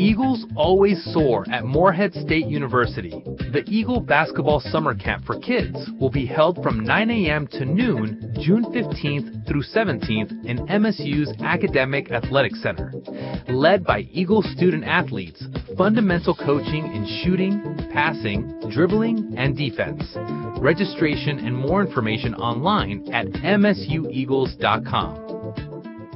Eagles always soar at Morehead State University. The Eagle Basketball Summer Camp for Kids will be held from 9 a.m. to noon, June 15th through 17th in MSU's Academic Athletic Center. Led by Eagle student athletes, fundamental coaching in shooting, passing, dribbling, and defense. Registration and more information online at msueagles.com.